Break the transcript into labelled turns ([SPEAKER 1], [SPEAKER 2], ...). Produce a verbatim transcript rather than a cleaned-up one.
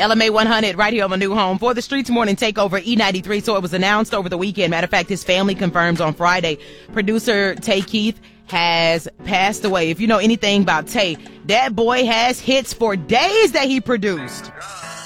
[SPEAKER 1] L M A one hundred right here on my new home for the Streets Morning Takeover E ninety-three. So it was announced over the weekend. Matter of fact, his family confirms on Friday. Producer Tay Keith has passed away. If you know anything about Tay, that boy has hits for days that he produced.